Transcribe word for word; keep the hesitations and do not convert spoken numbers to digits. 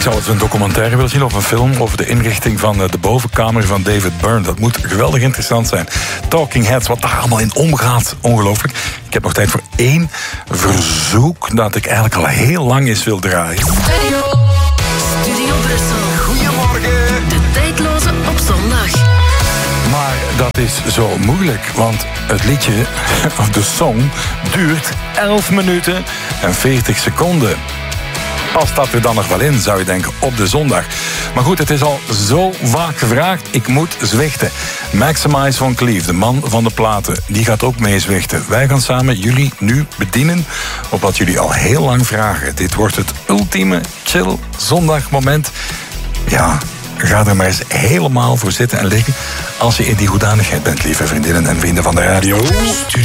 zou eens een documentaire willen zien of een film over de inrichting van de bovenkamer van David Byrne. Dat moet geweldig interessant zijn. Talking Heads, wat daar allemaal in omgaat. Ongelooflijk. Ik heb nog tijd voor één verzoek dat ik eigenlijk al heel lang eens wil draaien. Studio, Studio Brussel. Goedemorgen. De tijdloze op zondag. Maar dat is zo moeilijk, want het liedje, of de song, duurt elf minuten en veertig seconden. Past dat er dan nog wel in, zou je denken, op de zondag. Maar goed, het is al zo vaak gevraagd, ik moet zwichten. Maximize van Cleef, de man van de platen, die gaat ook mee zwichten. Wij gaan samen jullie nu bedienen op wat jullie al heel lang vragen. Dit wordt het ultieme chill zondagmoment. Ja, ga er maar eens helemaal voor zitten en liggen als je in die hoedanigheid bent, lieve vriendinnen en vrienden van de radio.